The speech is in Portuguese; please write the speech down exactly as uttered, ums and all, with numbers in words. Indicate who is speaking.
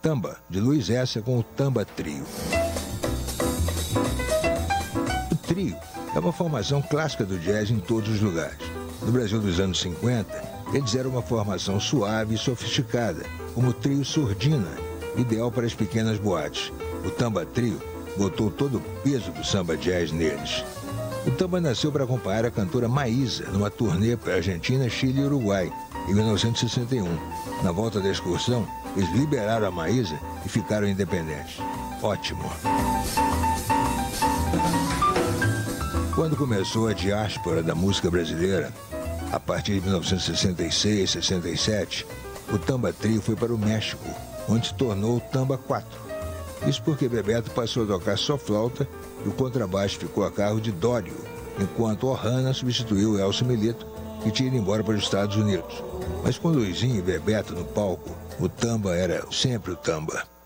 Speaker 1: Tamba, de Luiz Essa, com o Tamba Trio. O trio é uma formação clássica do jazz em todos os lugares. No Brasil dos anos cinquenta, eles eram uma formação suave e sofisticada, como o trio Surdina, ideal para as pequenas boates. O Tamba Trio botou todo o peso do samba jazz neles. O Tamba nasceu para acompanhar a cantora Maísa numa turnê para Argentina, Chile e Uruguai, em mil novecentos e sessenta e um. Na volta da excursão, eles liberaram a Maísa e ficaram independentes. Ótimo! Quando começou a diáspora da música brasileira, a partir de mil novecentos e sessenta e seis, sessenta e sete, o Tamba Trio foi para o México, onde se tornou o Tamba quatro. Isso porque Bebeto passou a tocar só flauta e o contrabaixo ficou a cargo de Dório, enquanto Ohana substituiu Elcio Milito, que tinha ido embora para os Estados Unidos. Mas com Luizinho e Bebeto no palco, o Tamba era sempre o Tamba.